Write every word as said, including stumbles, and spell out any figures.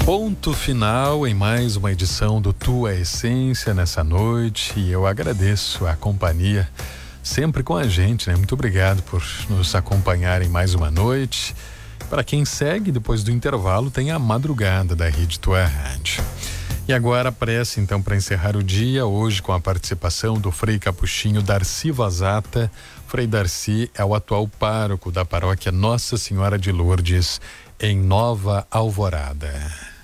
Ponto final em mais uma edição do Tua Essência nessa noite, e eu agradeço a companhia sempre com a gente, né? Muito obrigado por nos acompanharem mais uma noite. Para quem segue, depois do intervalo tem a madrugada da Rede Tua Rádio. E agora a prece então para encerrar o dia, hoje com a participação do Frei Capuchinho Darcy Vazata. Frei Darcy é o atual pároco da paróquia Nossa Senhora de Lourdes, em Nova Alvorada.